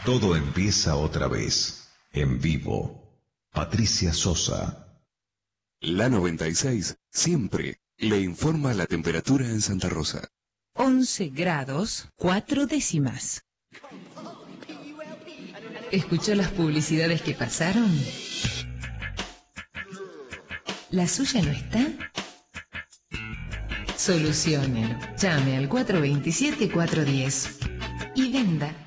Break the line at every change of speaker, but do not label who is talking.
Todo empieza otra vez, en vivo. Patricia Sosa.
La 96 siempre le informa la temperatura en Santa Rosa.
11 grados, 4 décimas. ¿Escuchó las publicidades que pasaron? ¿La suya no está? Soluciónelo. Llame al 427-410 y venda